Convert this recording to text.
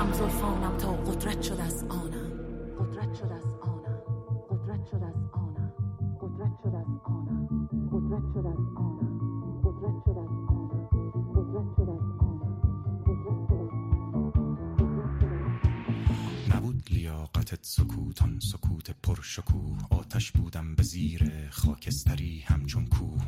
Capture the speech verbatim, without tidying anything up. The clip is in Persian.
کشیدم زلفانم تا قدرت شد از آنم، قدرت شد از آنم، قدرت شد از آنم، قدرت شد از آنم، قدرت شد از آنم، قدرت شد از آنم، قدرت شد از آنم، قدرت شد از نبود لیاقتت سکوتان سکوت پرشکوه، آتش بودم به زیر خاکستری همچون کوه.